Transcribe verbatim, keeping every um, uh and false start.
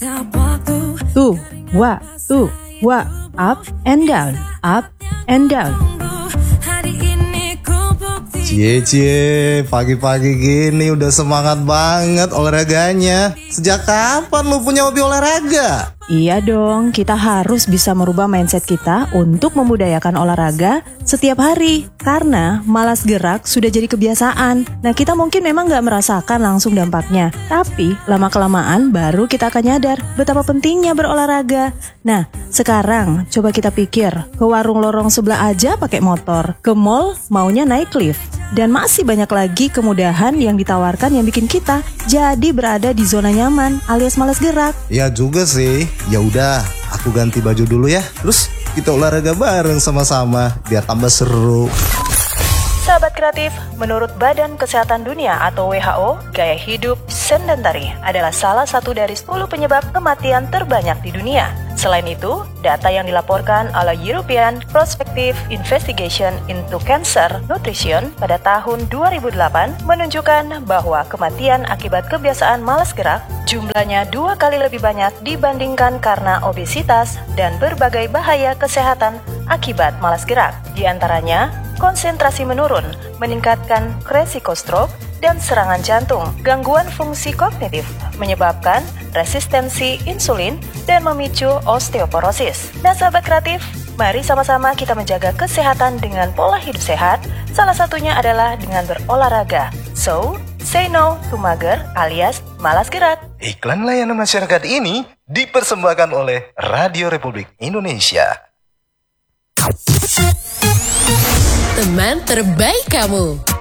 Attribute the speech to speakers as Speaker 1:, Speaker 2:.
Speaker 1: Tuh, wa, tuh, wa, up and down, up and down.
Speaker 2: Cie cie, pagi-pagi gini udah semangat banget olahraganya. Sejak kapan lu punya hobi olahraga?
Speaker 1: Iya dong, kita harus bisa merubah mindset kita untuk memudayakan olahraga setiap hari. Karena malas gerak sudah jadi kebiasaan. Nah, kita mungkin memang gak merasakan langsung dampaknya. Tapi, lama-kelamaan baru kita akan nyadar betapa pentingnya berolahraga. Nah, sekarang coba kita pikir, ke warung lorong sebelah aja pakai motor. Ke mall maunya naik lift. Dan masih banyak lagi kemudahan yang ditawarkan yang bikin kita jadi berada di zona nyaman alias malas gerak.
Speaker 2: Ya juga sih. Ya udah, aku ganti baju dulu ya. Terus kita olahraga bareng sama-sama biar tambah seru.
Speaker 1: Sahabat kreatif, menurut Badan Kesehatan Dunia atau W H O, gaya hidup sedentary adalah salah satu dari sepuluh penyebab kematian terbanyak di dunia. Selain itu, data yang dilaporkan oleh European Prospective Investigation into Cancer Nutrition pada tahun dua ribu delapan menunjukkan bahwa kematian akibat kebiasaan malas gerak jumlahnya dua kali lebih banyak dibandingkan karena obesitas dan berbagai bahaya kesehatan akibat malas gerak. Di antaranya, konsentrasi menurun, meningkatkan resiko stroke dan serangan jantung, gangguan fungsi kognitif, menyebabkan resistensi insulin, dan memicu osteoporosis. Nah, sahabat kreatif, mari sama-sama kita menjaga kesehatan dengan pola hidup sehat, salah satunya adalah dengan berolahraga. So, say no to mager alias malas gerak.
Speaker 2: Iklan layanan masyarakat ini dipersembahkan oleh Radio Republik Indonesia.
Speaker 3: Teman terbaik kamu.